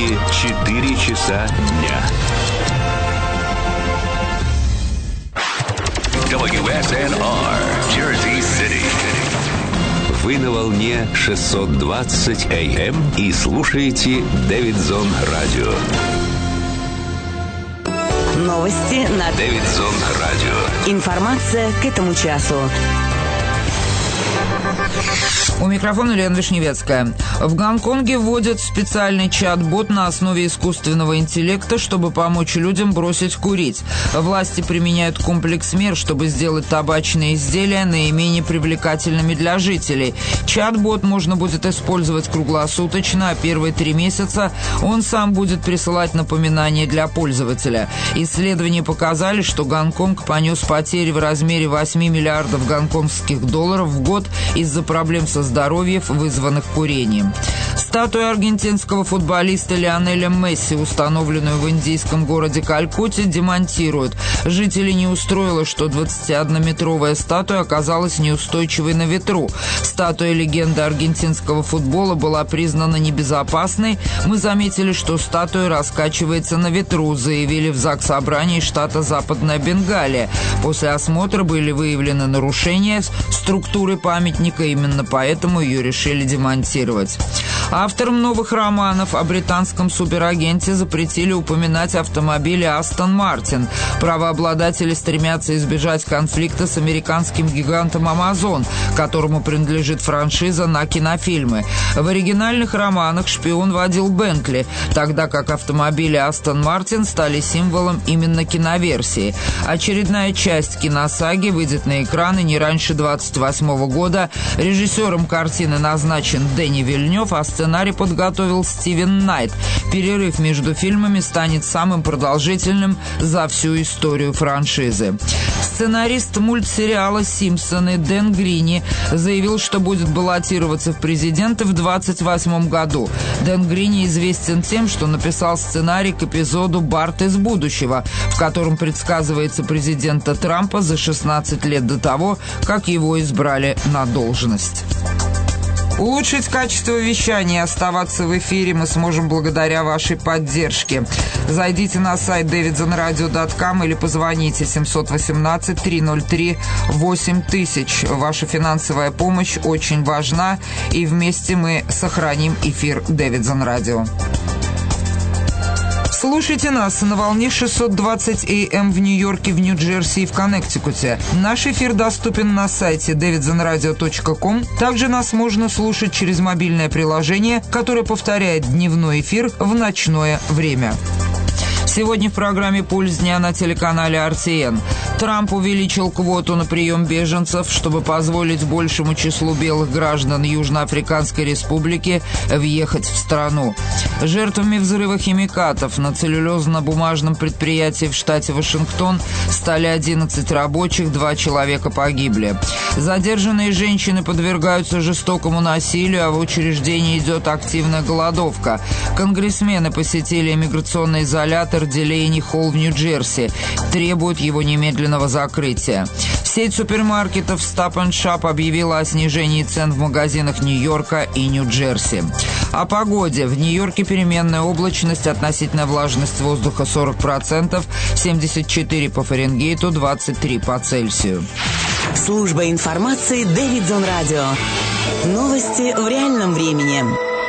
Нью-Йорке 4 часа дня. WSNR, Jersey City. Вы на волне 620 AM и слушаете Дэвидсон Радио. Новости на Дэвидсон Радио. Информация к этому часу. У микрофона Лена Вишневецкая. В Гонконге вводят специальный чат-бот на основе искусственного интеллекта, чтобы помочь людям бросить курить. Власти применяют комплекс мер, чтобы сделать табачные изделия наименее привлекательными для жителей. Чат-бот можно будет использовать круглосуточно, а первые 3 месяца он сам будет присылать напоминания для пользователя. Исследования показали, что Гонконг понес потери в размере 8 миллиардов гонконгских долларов в год из-за проблем со здоровьем, вызванных курением. Статую аргентинского футболиста Лионеля Месси, установленную в индийском городе Калькутте, демонтируют. Жители не устроило, что 21-метровая статуя оказалась неустойчивой на ветру. Статуя легенды аргентинского футбола была признана небезопасной. Мы заметили, что статуя раскачивается на ветру, заявили в Заксобрании штата Западная Бенгалия. После осмотра были выявлены нарушения структуры памятника, именно поэтому ее решили демонтировать. Авторам новых романов о британском суперагенте запретили упоминать автомобили Астон Мартин. Правообладатели стремятся избежать конфликта с американским гигантом Amazon, которому принадлежит франшиза на кинофильмы. В оригинальных романах шпион водил Бентли, тогда как автомобили Астон Мартин стали символом именно киноверсии. Очередная часть киносаги выйдет на экраны не раньше 28 года. Режиссером картины назначен Дэнни Вильнёв, а сценарий подготовил Стивен Найт. Перерыв между фильмами станет самым продолжительным за всю историю франшизы. Сценарист мультсериала «Симпсоны» Дэн Грини заявил, что будет баллотироваться в президенты в 2028 году. Дэн Грини известен тем, что написал сценарий к эпизоду «Барт из будущего», в котором предсказывается президента Трампа за 16 лет до того, как его избрали на должность. Улучшить качество вещания и оставаться в эфире мы сможем благодаря вашей поддержке. Зайдите на сайт davidsonradio.com или позвоните 718-303-8000. Ваша финансовая помощь очень важна, и вместе мы сохраним эфир Дэвидсон Радио. Слушайте нас на волне 620 AM в Нью-Йорке, в Нью-Джерси и в Коннектикуте. Наш эфир доступен на сайте davidsonradio.com. Также нас можно слушать через мобильное приложение, которое повторяет дневной эфир в ночное время. Сегодня в программе «Пульс дня» на телеканале RTN. Трамп увеличил квоту на прием беженцев, чтобы позволить большему числу белых граждан Южноафриканской Республики въехать в страну. Жертвами взрыва химикатов на целлюлозно-бумажном предприятии в штате Вашингтон стали 11 рабочих, 2 человека погибли. Задержанные женщины подвергаются жестокому насилию, а в учреждении идет активная голодовка. Конгрессмены посетили иммиграционный изолятор Делейни Холл в Нью-Джерси, требуют его немедленного закрытия. Сеть супермаркетов Stop & Shop объявила о снижении цен в магазинах Нью-Йорка и Нью-Джерси. О погоде. В Нью-Йорке переменная облачность, относительная влажность воздуха 40%, 74 по Фаренгейту, 23 по Цельсию. Служба информации Дэвидсон Радио. Новости в реальном времени.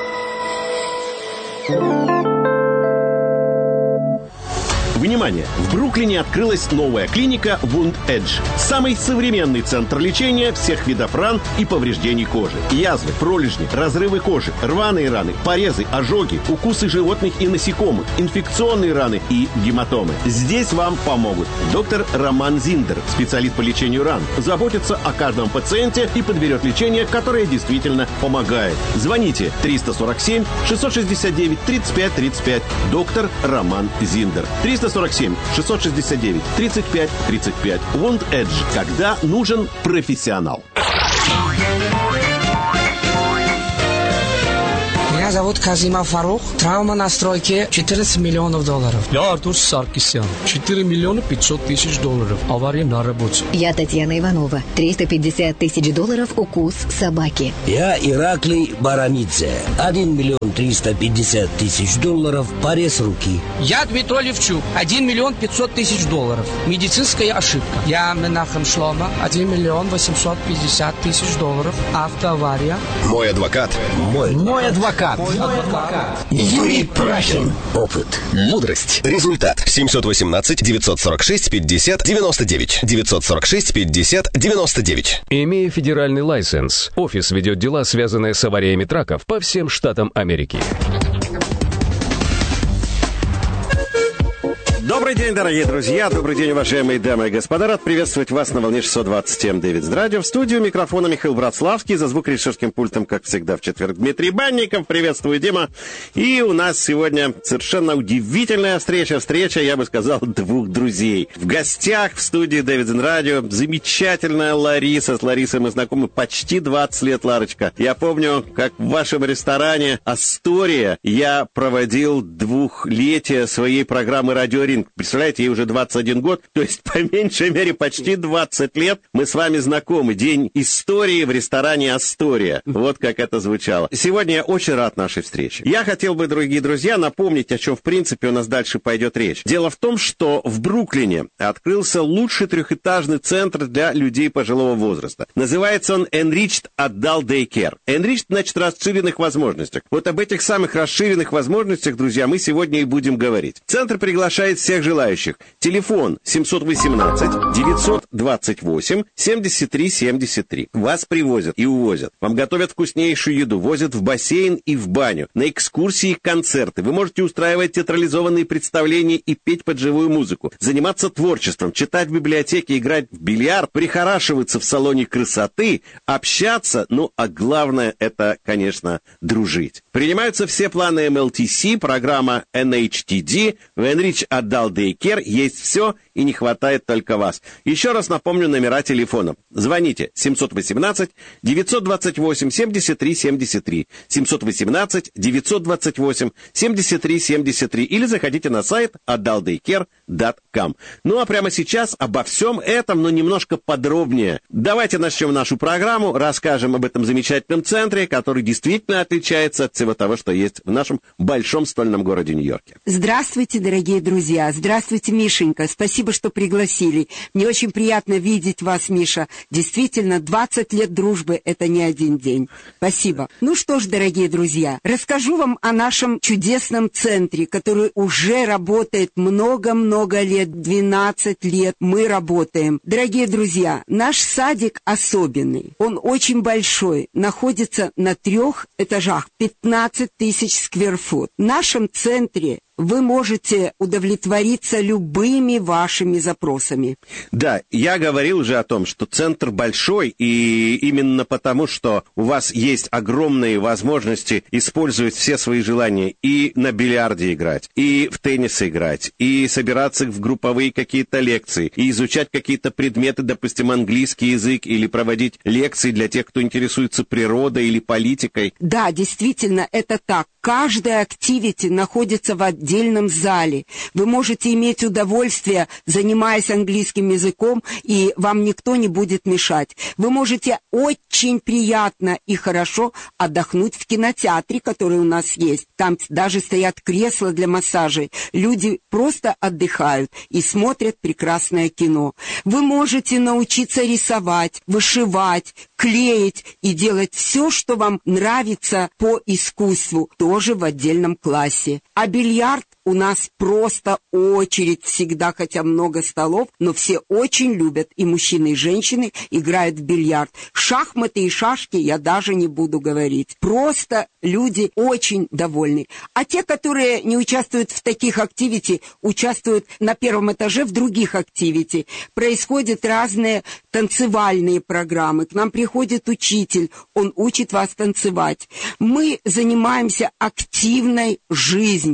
Внимание! В Бруклине открылась новая клиника Wound Edge. Самый современный центр лечения всех видов ран и повреждений кожи. Язвы, пролежни, разрывы кожи, рваные раны, порезы, ожоги, укусы животных и насекомых, инфекционные раны и гематомы. Здесь вам помогут доктор Роман Зиндер, специалист по лечению ран. Заботится о каждом пациенте и подберет лечение, которое действительно помогает. Звоните 347-669-3535. Доктор Роман Зиндер. 347-669-3535. Wound Edge. Когда нужен профессионал. Меня зовут Казимов Фарух. Травма на стройке $14 миллионов. Я Артур Саркисян. $4 миллиона 500 тысяч. Авария на работе. Я Татьяна Иванова. $350 тысяч укус собаки. Я Ираклий Барамидзе. $1 миллион 350 тысяч. Порез руки. Я Дмитрий Левчук. $1 миллион 500 тысяч. Медицинская ошибка. Я Менахем Шлома. $1 миллион 850 тысяч. Автоавария. Мой адвокат. Мой адвокат. Юрий Прахин. Опыт. Мудрость. Результат. 718-946-50-99. 946-50-99. Имея федеральный лайсенс, офис ведет дела, связанные с авариями траков по всем штатам Америки. Добрый день, дорогие друзья, добрый день, уважаемые дамы и господа. Рад приветствовать вас на волне 620 М Дэвидс Радио. В студию микрофона Михаил Братславский, за звукорежиссерским пультом, как всегда, в четверг Дмитрий Банников. Приветствую, Дима. И у нас сегодня совершенно удивительная встреча, я бы сказал, двух друзей. В гостях в студии Дэвидс Радио замечательная Лариса. С Ларисой мы знакомы почти 20 лет, Ларочка. Я помню, как в вашем ресторане «Астория» я проводил двухлетие своей программы «Радио Ринг». Представляете, ей уже 21 год, то есть, по меньшей мере, почти 20 лет мы с вами знакомы. День истории в ресторане «Астория». Вот как это звучало. Сегодня я очень рад нашей встрече. Я хотел бы, дорогие друзья, напомнить, о чем, в принципе, у нас дальше пойдет речь. Дело в том, что в Бруклине открылся лучший трехэтажный центр для людей пожилого возраста. Называется он Enriched Adult Daycare. Enriched, значит, расширенных возможностях. Вот об этих самых расширенных возможностях, друзья, мы сегодня и будем говорить. Центр приглашает всех желающих. Телефон 718-928-73-73. Вас привозят и увозят. Вам готовят вкуснейшую еду, возят в бассейн и в баню, на экскурсии и концерты. Вы можете устраивать театрализованные представления и петь под живую музыку, заниматься творчеством, читать в библиотеке, играть в бильярд, прихорашиваться в салоне красоты, общаться, ну, а главное, это, конечно, дружить. Принимаются все планы MLTC, программа NHTD, в Enrich Adult Daycare есть все, и не хватает только вас. Еще раз напомню номера телефонов. Звоните 718-928-73-73, 718-928-73-73 или заходите на сайт adultdaycare.com. Ну а прямо сейчас обо всем этом, но немножко подробнее. Давайте начнем нашу программу, расскажем об этом замечательном центре, который действительно отличается от всего того, что есть в нашем большом стольном городе Нью-Йорке. Здравствуйте, дорогие друзья. Здравствуйте, Мишенька. Спасибо, что пригласили. Мне очень приятно видеть вас, Миша. Действительно, 20 лет дружбы — это не один день. Спасибо. Ну что ж, дорогие друзья, расскажу вам о нашем чудесном центре, который уже работает много-много лет, 12 лет мы работаем. Дорогие друзья, наш садик особенный. Он очень большой, находится на 3 этажах, 15 тысяч скверфут. В нашем центре вы можете удовлетвориться любыми вашими запросами. Да, я говорил уже о том, что центр большой, и именно потому, что у вас есть огромные возможности использовать все свои желания и на бильярде играть, и в теннис играть, и собираться в групповые какие-то лекции, и изучать какие-то предметы, допустим, английский язык, или проводить лекции для тех, кто интересуется природой или политикой. Да, действительно, это так. Каждая активити находится в отдельном зале. Вы можете иметь удовольствие, занимаясь английским языком, и вам никто не будет мешать. Вы можете очень приятно и хорошо отдохнуть в кинотеатре, который у нас есть. Там даже стоят кресла для массажей. Люди просто отдыхают и смотрят прекрасное кино. Вы можете научиться рисовать, вышивать, клеить и делать все, что вам нравится по искусству, тоже в отдельном классе. А бильярд у нас просто очередь всегда, хотя много столов, но все очень любят, и мужчины, и женщины играют в бильярд. Шахматы и шашки я даже не буду говорить. Просто люди очень довольны. А те, которые не участвуют в таких активити, участвуют на 1 этаже в других активити. Происходят разные танцевальные программы. К нам приходит учитель, он учит вас танцевать. Мы занимаемся активной жизнью.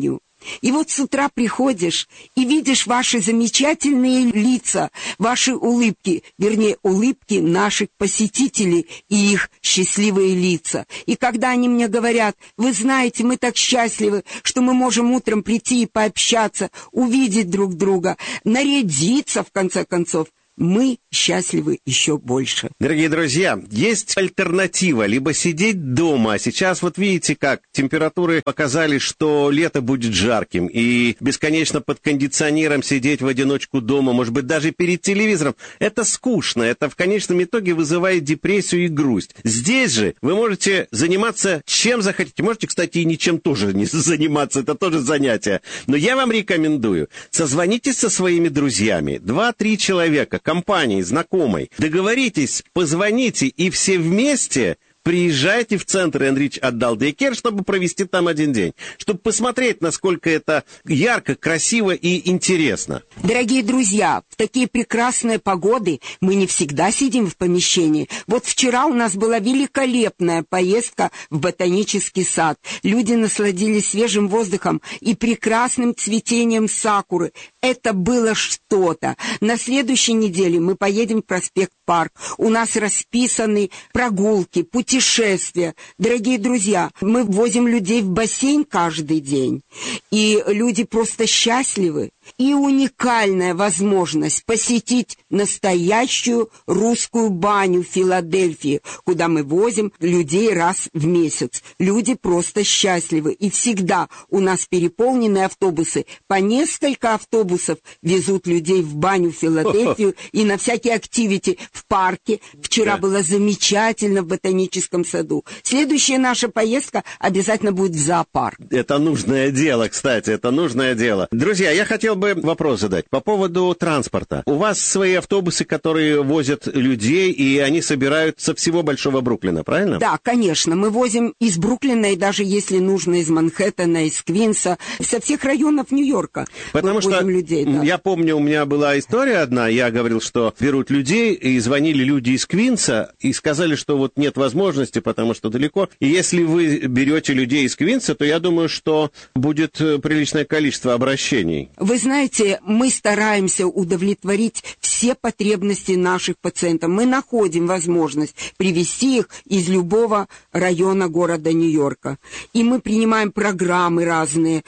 И вот с утра приходишь и видишь ваши замечательные лица, ваши улыбки, вернее, улыбки наших посетителей и их счастливые лица. И когда они мне говорят: вы знаете, мы так счастливы, что мы можем утром прийти и пообщаться, увидеть друг друга, нарядиться, в конце концов, мы счастливы еще больше. Дорогие друзья, есть альтернатива, либо сидеть дома. А сейчас вот видите, как температуры показали, что лето будет жарким, и бесконечно под кондиционером сидеть в одиночку дома, может быть, даже перед телевизором. Это скучно, это в конечном итоге вызывает депрессию и грусть. Здесь же вы можете заниматься чем захотите. Можете, кстати, и ничем тоже не заниматься, это тоже занятие. Но я вам рекомендую, созвонитесь со своими друзьями, 2-3 человека, компании, знакомой. Договоритесь, позвоните, и все вместе приезжайте в центр Энрич Adult Daycare, чтобы провести там один день, чтобы посмотреть, насколько это ярко, красиво и интересно. Дорогие друзья, в такие прекрасные погоды мы не всегда сидим в помещении. Вот вчера у нас была великолепная поездка в ботанический сад. Люди насладились свежим воздухом и прекрасным цветением сакуры. Это было что-то. На следующей неделе мы поедем в проспект Парк. У нас расписаны прогулки, путешествия. Дорогие друзья, мы возим людей в бассейн каждый день. И люди просто счастливы. И уникальная возможность посетить настоящую русскую баню в Филадельфии, куда мы возим людей раз в месяц. Люди просто счастливы. И всегда у нас переполненные автобусы. По несколько автобусов везут людей в баню в Филадельфию и на всякие активити в парке. Вчера было замечательно в ботаническом саду. Следующая наша поездка обязательно будет в зоопарк. Это нужное дело, кстати, это нужное дело. Друзья, я хотел бы вопрос задать по поводу транспорта. У вас свои автобусы, которые возят людей, и они собирают со всего Большого Бруклина, правильно? Да, конечно. Мы возим из Бруклина, и даже если нужно, из Манхэттена, из Квинса, со всех районов Нью-Йорка. Потому что людей, да. Я помню, у меня была история одна, я говорил, что берут людей, и звонили люди из Квинса, и сказали, что вот нет возможности, потому что далеко. И если вы берете людей из Квинса, то я думаю, что будет приличное количество обращений. Вы знаете, мы стараемся удовлетворить все потребности наших пациентов. Мы находим возможность привезти их из любого района города Нью-Йорка. И мы принимаем программы разные,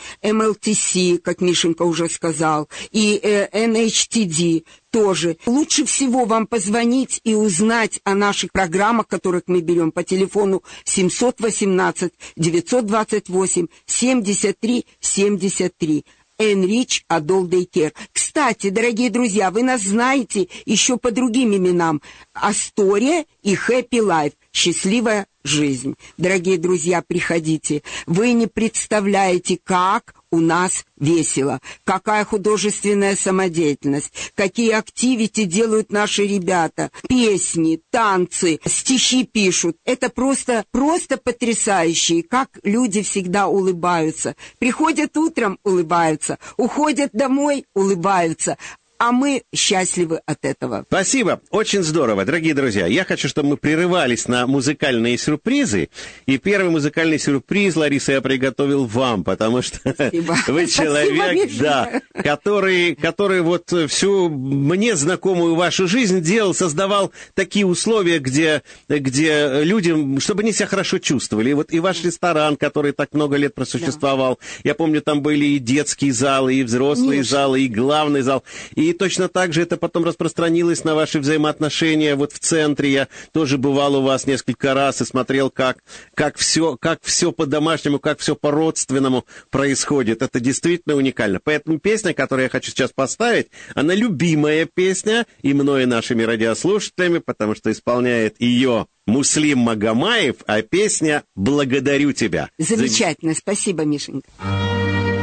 MLTC, как Мишенька уже сказал, и NHTD тоже. Лучше всего вам позвонить и узнать о наших программах, которых мы берем по телефону 718-928-73-73. Энрич Adult Daycare. Кстати, дорогие друзья, вы нас знаете еще по другим именам. Астория и Happy Life. Счастливая жизнь. Дорогие друзья, приходите. Вы не представляете, как у нас весело, какая художественная самодеятельность, какие активити делают наши ребята, песни, танцы, стихи пишут. Это просто потрясающе, как люди всегда улыбаются. Приходят утром — улыбаются, уходят домой — улыбаются. А мы счастливы от этого. Спасибо, очень здорово. Дорогие друзья, я хочу, чтобы мы прерывались на музыкальные сюрпризы. И первый музыкальный сюрприз, Лариса, я приготовил вам, потому что вы человек, да, который вот всю мне знакомую вашу жизнь создавал такие условия, где людям, чтобы они себя хорошо чувствовали. И вот и ваш ресторан, который так много лет просуществовал. Я помню, там были и детские залы, и взрослые залы, и главный зал. И точно так же это потом распространилось на ваши взаимоотношения. Вот в центре я тоже бывал у вас несколько раз и смотрел, как все по-домашнему, как все по-родственному происходит. Это действительно уникально. Поэтому песня, которую я хочу сейчас поставить, она любимая песня и мной, и нашими радиослушателями, потому что исполняет ее Муслим Магомаев, а песня «Благодарю тебя». Замечательно. Спасибо, Мишенька.